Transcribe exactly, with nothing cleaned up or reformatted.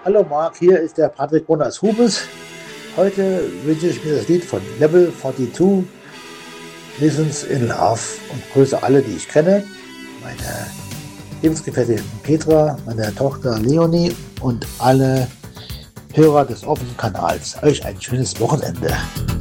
Hallo Marc, hier ist der Patrick Bonas Hubes. Heute wünsche ich mir das Lied von Level zweiundvierzig, Lessons in Love, und grüße alle, die ich kenne. Meine Lebensgefährtin Petra, meine Tochter Leonie und alle Hörer des offenen Kanals. Euch ein schönes Wochenende.